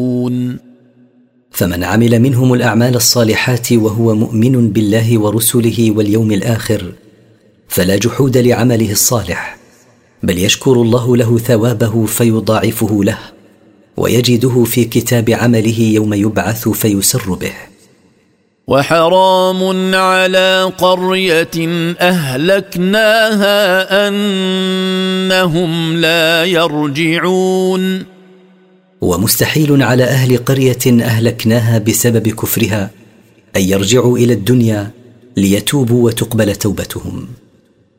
فمن عمل منهم الأعمال الصالحات وهو مؤمن بالله ورسله واليوم الآخر فلا جحود لعمله الصالح، بل يشكر الله له ثوابه فيضاعفه له، ويجده في كتاب عمله يوم يبعث فيسر به. وحرام على قرية أهلكناها أنهم لا يرجعون. ومستحيل على أهل قرية أهلكناها بسبب كفرها أن يرجعوا إلى الدنيا ليتوبوا وتقبل توبتهم.